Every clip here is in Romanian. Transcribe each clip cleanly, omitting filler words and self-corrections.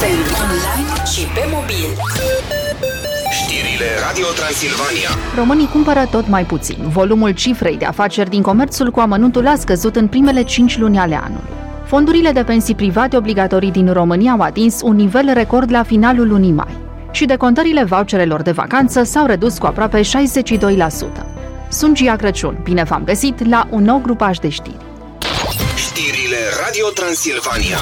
FM, online și pe mobil. Știrile Radio Transilvania. Românii cumpără tot mai puțin. Volumul cifrei de afaceri din comerțul cu amănuntul a scăzut în primele 5 luni ale anului. Fondurile de pensii private obligatorii din România au atins un nivel record la finalul lunii mai și decontările voucherelor de vacanță s-au redus cu aproape 62%. Sunt Gia Crăciun, bine v-am găsit la un nou grupaj de știri. Știrile Radio Transilvania.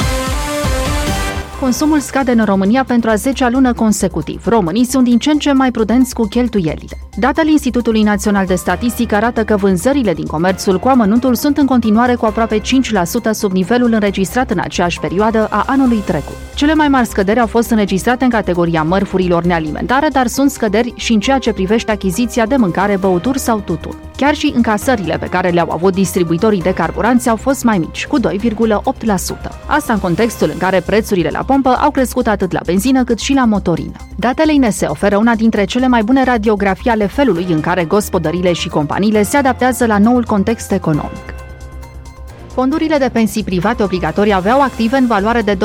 Consumul scade în România pentru a 10-a lună consecutiv. Românii sunt din ce în ce mai prudenți cu cheltuielile. Datele Institutului Național de Statistică arată că vânzările din comerțul cu amănuntul sunt în continuare cu aproape 5% sub nivelul înregistrat în aceeași perioadă a anului trecut. Cele mai mari scăderi au fost înregistrate în categoria mărfurilor nealimentare, dar sunt scăderi și în ceea ce privește achiziția de mâncare, băuturi sau tutun. Chiar și încasările pe care le-au avut distribuitorii de carburanți au fost mai mici, cu 2,8%. Asta în contextul în care prețurile la pompă au crescut atât la benzină cât și la motorină. Datele INS oferă una dintre cele mai bune radiografii ale felului în care gospodăriile și companiile se adaptează la noul context economic. Fondurile de pensii private obligatorii aveau active în valoare de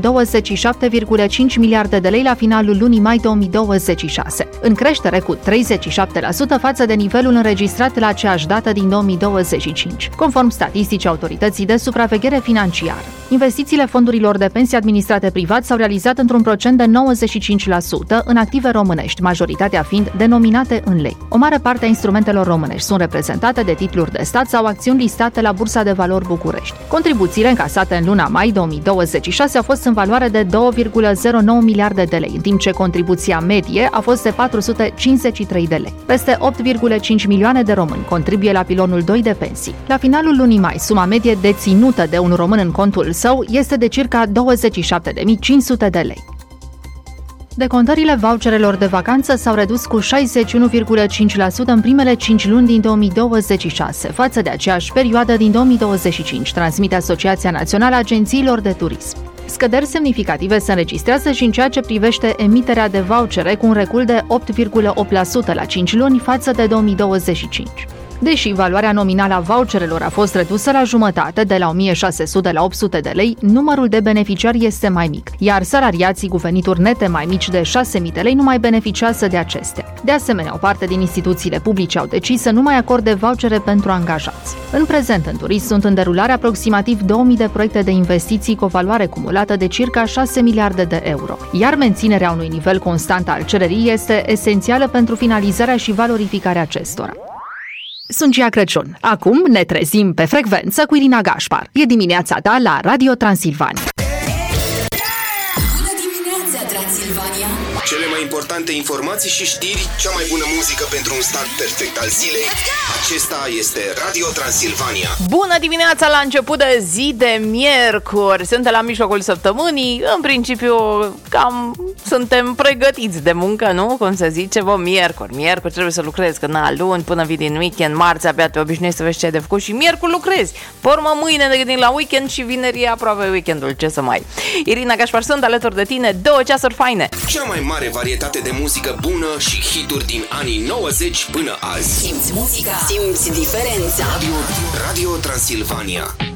227,5 miliarde de lei la finalul lunii mai 2026, în creștere cu 37% față de nivelul înregistrat la aceeași dată din 2025, conform statisticii Autorității de Supraveghere Financiară. Investițiile fondurilor de pensii administrate privat s-au realizat într-un procent de 95% în active românești, majoritatea fiind denominate în lei. O mare parte a instrumentelor românești sunt reprezentate de titluri de stat sau acțiuni listate la Bursa de Valori București. Contribuțiile încasate în luna mai 2026 au fost în valoare de 2,09 miliarde de lei, în timp ce contribuția medie a fost de 453 de lei. Peste 8,5 milioane de români contribuie la pilonul 2 de pensii. La finalul lunii mai, suma medie deținută de un român în contul său este de circa 27.500 de lei. Decontările voucherelor de vacanță s-au redus cu 61,5% în primele 5 luni din 2026, față de aceeași perioadă din 2025, transmite Asociația Națională a Agențiilor de Turism. Scăderi semnificative se înregistrează și în ceea ce privește emiterea de vouchere, cu un recul de 8,8% la 5 luni față de 2025. Deși valoarea nominală a voucherelor a fost redusă la jumătate, de la 1600 la 800 de lei, numărul de beneficiari este mai mic, iar salariații cu venituri nete mai mici de 6000 de lei nu mai beneficiază de acestea. De asemenea, o parte din instituțiile publice au decis să nu mai acorde vouchere pentru angajați. În prezent, în turism sunt în derulare aproximativ 2000 de proiecte de investiții cu o valoare cumulată de circa 6 miliarde de euro, iar menținerea unui nivel constant al cererii este esențială pentru finalizarea și valorificarea acestora. Sunt Gia Crăciun. Acum ne trezim pe frecvență cu Irina Gașpar. E dimineața ta la Radio Transilvania. Bună dimineața, Transilvania! Cele mai importante informații și știri, cea mai bună muzică pentru un start perfect al zilei. Acesta este Radio Transilvania. Bună dimineața la început de zi de miercuri. Suntem la mijlocul săptămânii. În principiu, cam suntem pregătiți de muncă, nu? Cum se zice, miercuri trebuie să lucrezi, că luni până vii din weekend, marți abia te obișnuiești să vezi ce ai de făcut și miercuri lucrezi. Pe urmă mâine ne gândim la weekend și vineri e aproape weekendul, ce să mai. Irina Gașpar sunt alături de tine, 2 ceasuri faine. Cea mai mare varietate de muzică bună și hituri din anii 90 până azi. Simți muzica, simți diferența. Radio Transilvania.